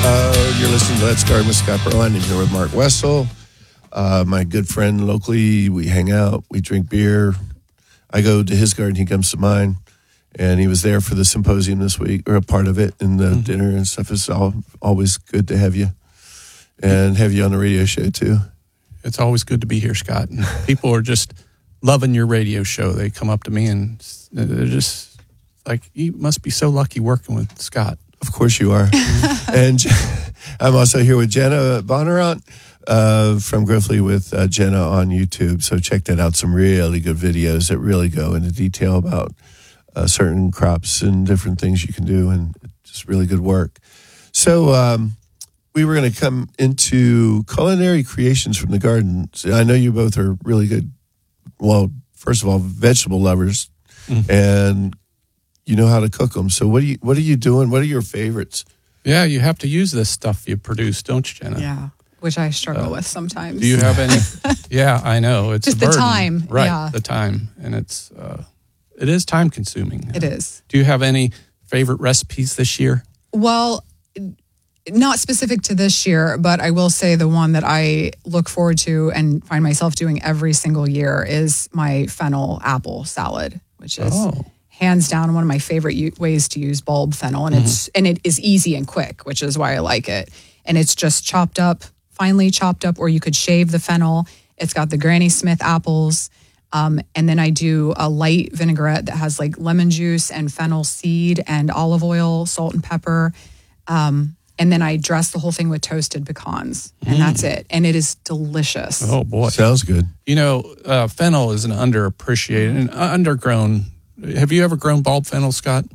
You're listening to Let's Garden with Scott Berline. I'm here with Mark Wessel, my good friend locally. We hang out, we drink beer. I go to his garden, he comes to mine. And he was there for the symposium this week, or a part of it, and the dinner and stuff. It's always good to have you, and have you on the radio show, too. It's always good to be here, Scott. And people are just loving your radio show. They come up to me, and they're just like, you must be so lucky working with Scott. Of course you are. And I'm also here with Jenna Bonnarant from Griffley with Jenna on YouTube. So check that out. Some really good videos that really go into detail about certain crops and different things you can do, and just really good work. So we were going to come into culinary creations from the garden. So I know you both are really good, well, first of all, vegetable lovers, and you know how to cook them. So what are you doing? What are your favorites? Yeah, you have to use this stuff you produce, don't you, Jenna? Yeah, which I struggle with sometimes. Do you have any? Yeah, I know. It's just a burden. the time. Right, Yeah. the time. And it is time consuming. It is. Do you have any favorite recipes this year? Well, not specific to this year, but I will say the one that I look forward to and find myself doing every single year is my fennel apple salad, which is hands down one of my favorite ways to use bulb fennel. And it is easy and quick, which is why I like it. And it's just finely chopped up, or you could shave the fennel. It's got the Granny Smith apples. And then I do a light vinaigrette that has like lemon juice and fennel seed and olive oil, salt and pepper. And then I dress the whole thing with toasted pecans, and that's it. And it is delicious. Oh, boy. Sounds good. You know, fennel is an underappreciated and undergrown. Have you ever grown bulb fennel, Scott?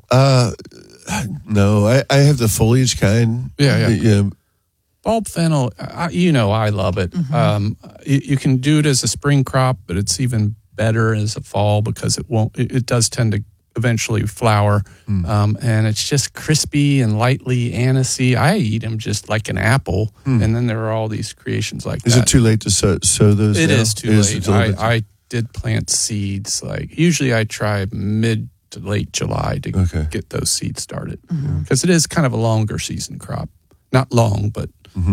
No, I have the foliage kind. Yeah. Bulb fennel, I love it. You can do it as a spring crop, but it's even better as a fall because it does tend to eventually flower. And it's just crispy and lightly anisey. I eat them just like an apple. And then there are all these creations like that. Is it too late to sow those? It now? is too late. I did plant seeds. Usually I try mid to late July to get those seeds started. Because it is kind of a longer season crop. Not long, but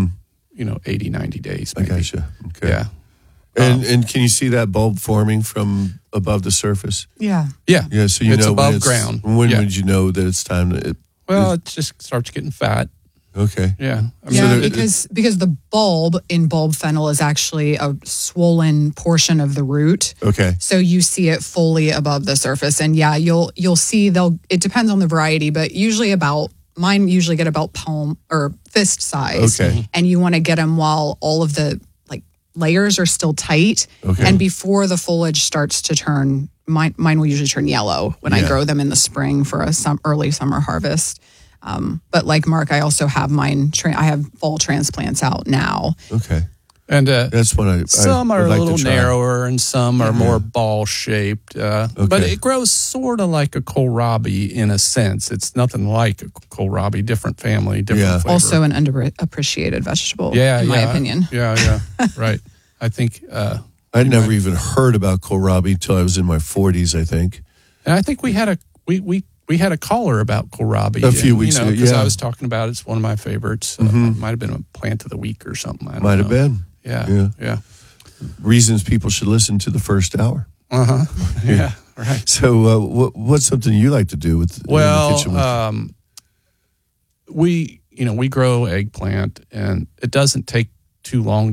80, 90 days maybe. I gotcha. Okay. Yeah. And can you see that bulb forming from above the surface? Yeah. Yeah. Yeah, so it's know above ground. When would you know that it's time to... It just starts getting fat. Okay. Yeah. Because the bulb in bulb fennel is actually a swollen portion of the root. Okay. So you see it fully above the surface. And yeah, you'll see it depends on the variety, but mine usually get about palm or fist size. Okay. And you want to get them while all of the layers are still tight. Okay. And before the foliage starts to turn, mine will usually turn yellow when I grow them in the spring for a early summer harvest. But like Mark, I also have mine. I have fall transplants out now. Okay. And that's what some are like a little narrower and some are more ball shaped. But it grows sort of like a kohlrabi in a sense. It's nothing like a kohlrabi, different family, different flavor. Also an underappreciated vegetable, in my opinion. Yeah, right. I think... I'd never even heard about kohlrabi until I was in my 40s, I think. And I think we had a caller about kohlrabi a few weeks ago. Because I was talking about it's one of my favorites. It might have been a plant of the week or something. Might have been. Yeah. Reasons people should listen to the first hour. Yeah. Right. So, what's something you like to do with? Well, in the kitchen we grow eggplant, and it doesn't take too long